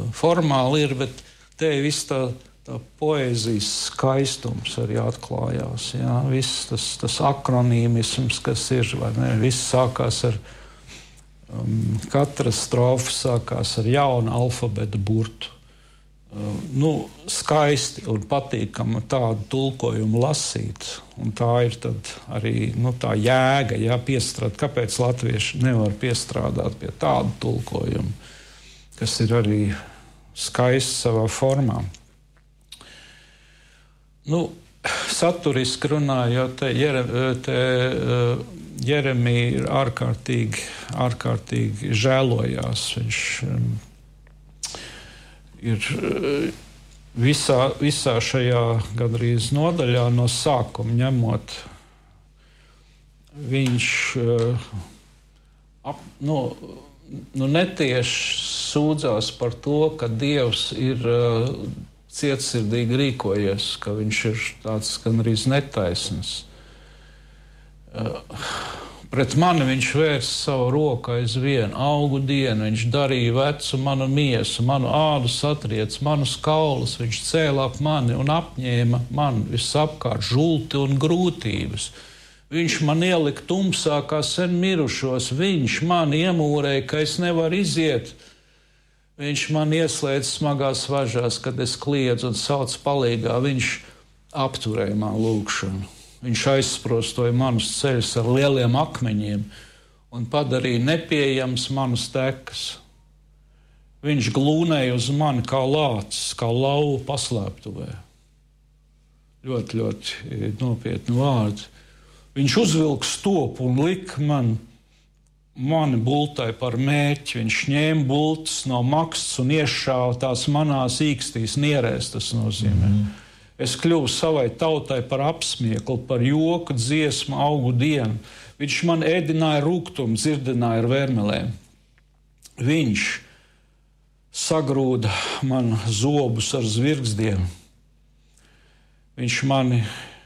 formāli ir, bet te viss tā poēzijas skaistums arī atklājās. Jā. Viss tas akronīmisms, kas ir, vai ne, viss sākās ar, katra strofa sākās ar jaunu alfabeta burtu. Skaisti un patīkami tādu tulkojumu lasīt. Un tā ir tad arī tā jēga, piestrādāt. Kāpēc latvieši nevar piestrādāt pie tādu tulkojumu, kas ir arī skaists savā formā? Saturiski runājot, Jeremija ir ārkārtīgi žēlojās. Viņš ir visā šajā gandrīz nodaļā no sākuma ņemot, viņš netieši sūdzās par to, ka Dievs ir cietsirdīgi rīkojies, ka viņš ir tāds gandrīz netaisns. Pret mani viņš vērs savu roku aizvien, augu dienu, viņš darīja vecu manu miesu, manu ādu satriec, manus kaulus, viņš cēlā ap mani un apņēma man visapkārt žulti un grūtības. Viņš man ielika tumsā kā sen mirušos, viņš man iemūrēja, ka es nevaru iziet. Viņš man ieslēdz smagās važās, kad es kliedzu un sauc palīgā, viņš apturēja man lūgšanu. Viņš aizsprostoja manus ceļus ar lieliem akmeņiem un padarīja nepieejams manus tekas. Viņš glūnēja uz mani kā lācis, kā lauva paslēptuvē. Ļoti, ļoti nopietni vārdi. Viņš uzvilka stopu un lika mani bultai par mērķi. Viņš ņēma bultas no maksas un iešāva tās manās īkstīs nierēs, tas nozīmē. Es kļuvu savai tautai par apsmieklu, par joku, dziesmu, augu dienu. Viņš man ēdināja rūgtumu, dzirdināja ar vērmelēm. Viņš sagrūda man zobus ar zvirgzdiem. Viņš mani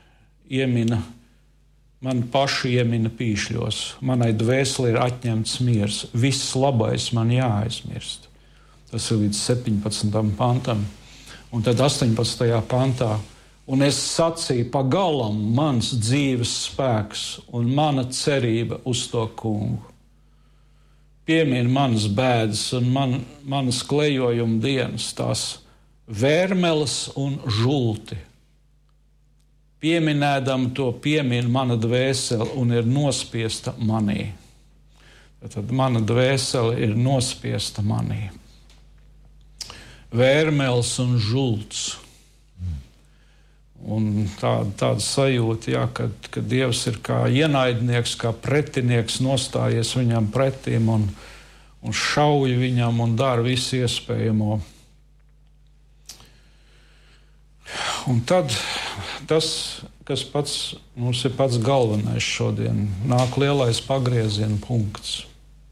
pašu iemina pīšļos. Manai dvēseli ir atņemts miers. Viss labais man jāaizmirst. Tas ir līdz 17. pantam. Un tad 18. pantā. Un es sacīju, pagalam mans dzīves spēks un mana cerība uz to kungu. Piemini manas bēdas un manas klejojuma dienas, tās vērmeles un žulti. Pieminēdam to piemin mana dvēsele un ir nospiesta manī. Tad mana dvēsele ir nospiesta manī. Vērmels un žults. Un tāda sajūta, ka Dievs ir kā ienaidnieks, kā pretinieks nostājies viņam pretīm un šauj viņam un dara visu iespējamo. Un tad tas, kas mums ir pats galvenais šodien, nāk lielais pagrieziena punkts.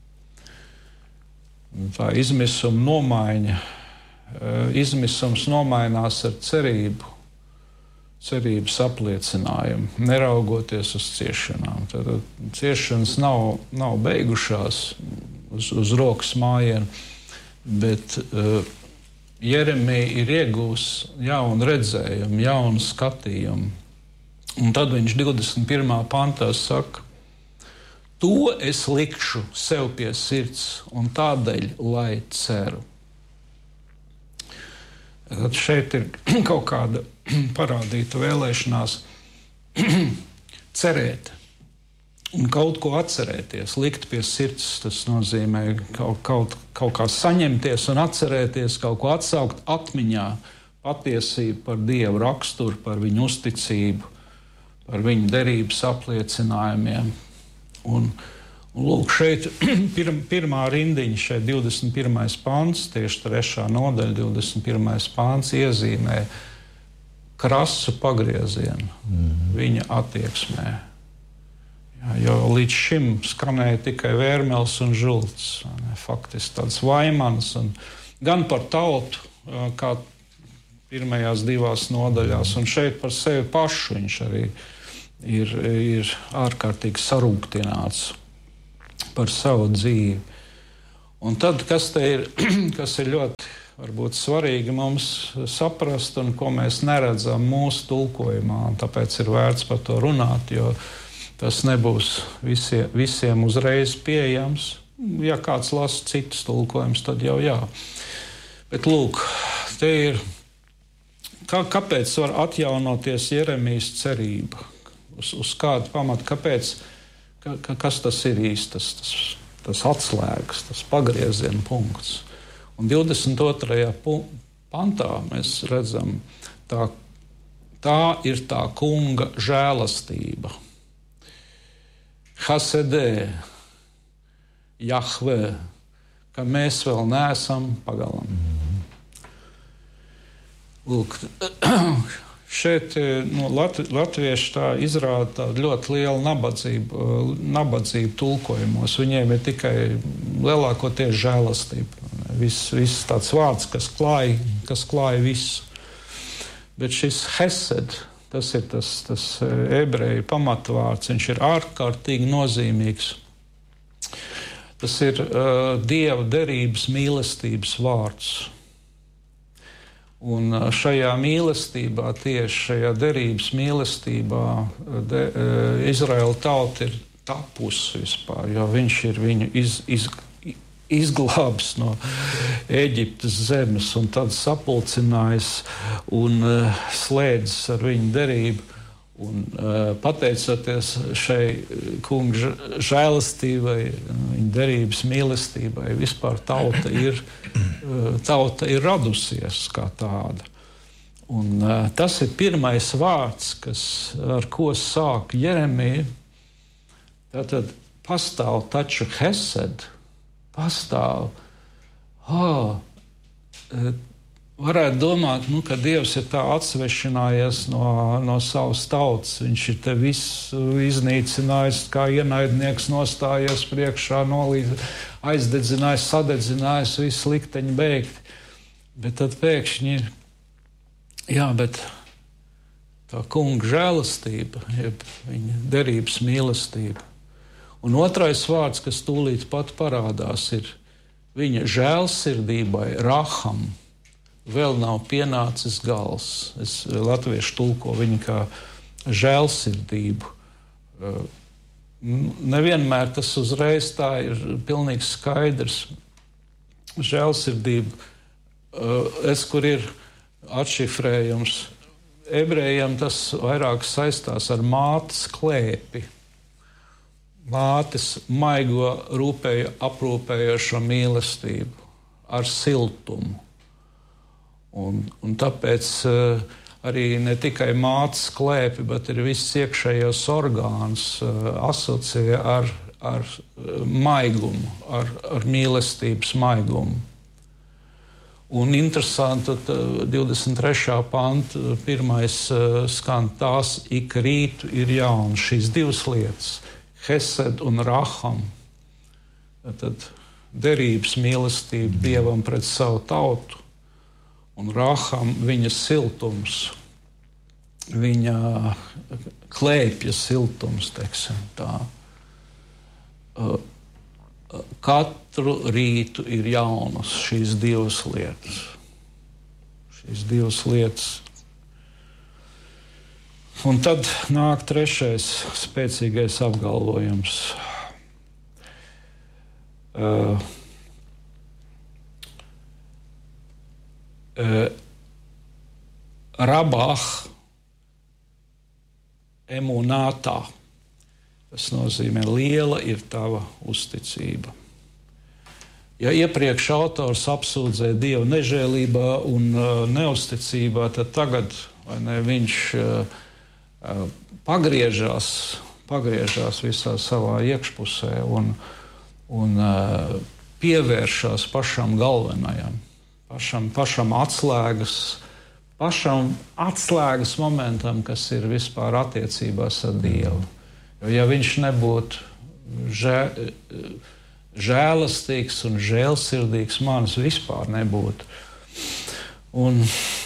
Tā izmisuma nomaiņa. Izmisums nomainās ar cerību, cerības apliecinājumu, neraugoties uz ciešanām. Tad ciešanas nav beigušās uz rokas mājienu, bet Jeremija ir iegūs jaunu redzējumu, jaunu skatījumu. Un tad viņš 21. pantā saka, to es likšu sev pie sirds un tādēļ, lai ceru. Tad šeit ir kaut kāda parādīta vēlēšanās cerēt un kaut ko atcerēties, likt pie sirds. Tas nozīmē kaut kā saņemties un atcerēties, kaut ko atsaukt atmiņā, patiesību par Dievu raksturu, par viņu uzticību, par viņu derības apliecinājumiem. Un lūk, šeit pirmā rindiņa, šeit 21. pants, tieši 3. nodaļa, 21. pants iezīmē krasu pagriezienu viņa attieksmē. Jo līdz šim skanēja tikai vērmels un žults, faktiski tāds vaimans, un gan par tautu, kā pirmajās 2 nodaļās, un šeit par sevi pašu viņš arī ir ārkārtīgi sarūktināts par savu dzīvi. Un tad, kas te ir, kas ir ļoti varbūt svarīgi mums saprast un ko mēs neredzam mūsu tulkojumā. Tāpēc ir vērts par to runāt, jo tas nebūs visiem uzreiz pieejams. Ja kāds lasa citus tulkojumus, tad jau jā. Bet lūk, te ir, kāpēc var atjaunoties Jeremijas cerība? Uz kādu pamatu, kāpēc, kas tas ir īsti, tas atslēgas, tas pagrieziena punkts. Un 22. pantā mēs redzam, tā ir tā kunga žēlastība. Hasedē, Jahve, ka mēs vēl neesam pagalam. Lūk, šeit latvieši tā izrāda tādu ļoti lielu nabadzību tulkojumos. Viņiem ir tikai lielākoties žēlastība. Viss tāds vārds, kas klāja visu. Bet šis hesed, tas ir tas ebreju pamatvārds, viņš ir ārkārtīgi nozīmīgs. Tas ir Dieva derības mīlestības vārds. Un šajā mīlestībā, tieši šajā derības mīlestībā, Izraēla tauta ir tapusi vispār, jo viņš ir viņu izglābis no Ēģiptes zemes un tad sapulcinājis un slēdzis ar viņu derību. Un pateicoties šai kunga žēlastībai, viņa derības mīlestībai, vispār tauta ir radusies kā tāda. Un tas ir pirmais vārds, ar ko sāk Jeremija. Tātad pastāv taču hesed, pastāv. Varētu domāt, ka Dievs ir tā atsvešinājies no savas tautas. Viņš ir te visu iznīcinājis, kā ienaidnieks nostājies priekšā, aizdedzinājis, sadedzinājis, visu likteņi beigti. Bet tad pēkšņi ir, bet tā kunga žēlastība, jeb viņa derības mīlestība. Un otrais vārds, kas tūlīt pat parādās, ir viņa žēlsirdībai, raham. Vēl nav pienācis gals. Es latviešu tulko viņu kā žēlsirdību. Nevienmēr tas uzreiz tā ir pilnīgi skaidrs. Žēlsirdība, kur ir atšifrējums. Ebrejiem tas vairāk saistās ar mātes klēpi. Mātes maigo aprūpējošo mīlestību ar siltumu. Un tāpēc arī ne tikai mātes klēpi, bet ir viss iekšējos orgāns asociē ar maigumu, ar mīlestības maigumu. Un interesanti, 23. panta pirmais skan, tās ik rītu ir jaunas. Šīs divas lietas, hesed un raham, tad derības mīlestība Dievam pret savu tautu. Un raham viņa siltums, viņa klēpja siltums, teiksim tā. Katru rītu ir jaunas šīs divas lietas. Šīs divas lietas. Un tad nāk trešais spēcīgais apgalvojums. Rabah emunātā. Tas nozīmē, liela ir tava uzticība. Ja iepriekš autors apsūdzēja Dievu nežēlībā un neusticībā, tad tagad viņš pagriežās visā savā iekšpusē un pievēršās pašam galvenajam. Pašam atslēgas momentam, kas ir vispār attiecībās ar Dievu. Jo ja viņš nebūtu žēlastīgs un žēlsirdīgs, manis vispār nebūtu. Un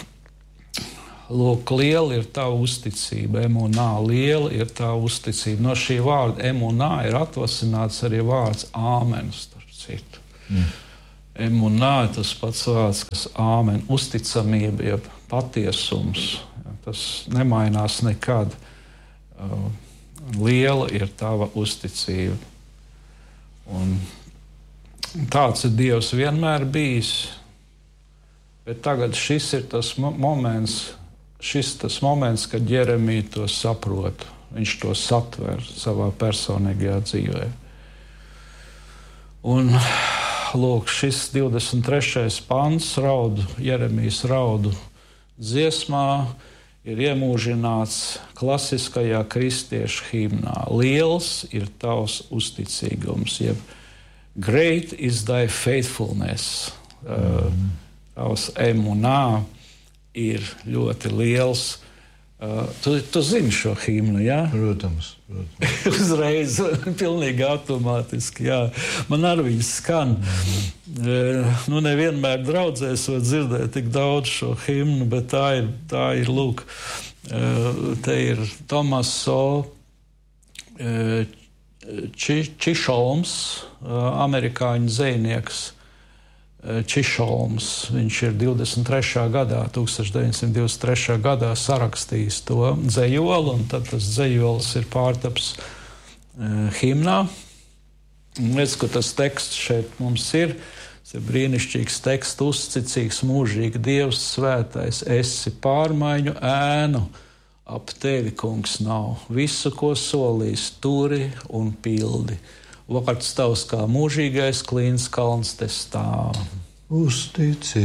lūk, liela ir tā uzticība, emunā, liela ir tā uzticība. No šī vārda emunā ir atvasināts arī vārds āmen, starp citu. Emunā, tas pats vārds, kas āmen, uzticamība, jeb patiesums. Tas nemainās nekad. Liela ir tava uzticība. Un tāds ir Dievs vienmēr bijis. Bet tagad šis ir tas moments, kad Jeremija to saprot. Viņš to satver savā personīgajā dzīvē. Un lūk, šis 23. pants Jeremijas raudu dziesmā ir iemūžināts klasiskajā kristiešu himnā. Liels ir tavs uzticīgums, jeb great is thy faithfulness. Tavs emunā ir ļoti liels. Tu zini šo himnu, jā? Protams. Uzreiz, pilnīgi automātiski, jā. Man arī viņas skan. Nevienmēr draudzēs var dzirdēt tik daudz šo himnu, bet tā ir lūk, te ir Tomaso Čišolms, amerikāņu dzejnieks, Čišolms. Viņš ir 1923. gadā sarakstījis to dzejolu, un tad tas dzejols ir pārtaps himnā. Redz, ka tas teksts šeit mums ir. Tas ir brīnišķīgs teksts, uzticīgs, mūžīgi Dievs svētais. Esi pārmaiņu ēnu, ap tevi, kungs, nav. Visu, ko solīs, turi un pildi. Vārds tavs kā mūžīgais klīns kalns te stāv. Uzticīgi.